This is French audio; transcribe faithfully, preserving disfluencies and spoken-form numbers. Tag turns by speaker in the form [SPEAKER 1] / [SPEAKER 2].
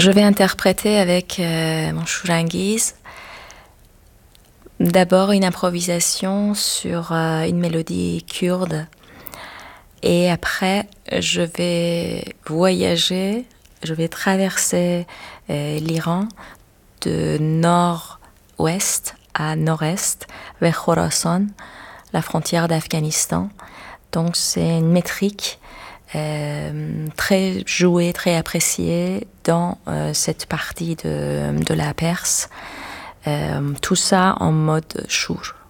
[SPEAKER 1] Je vais interpréter avec euh, mon Shurangiz d'abord une improvisation sur euh, une mélodie kurde et après je vais voyager, je vais traverser euh, l'Iran de nord-ouest à nord-est vers Khorasan, la frontière d'Afghanistan. Donc c'est une métrique euh, très jouée, très appréciée dans euh, cette partie de, de la Perse. Euh, tout ça en mode shur.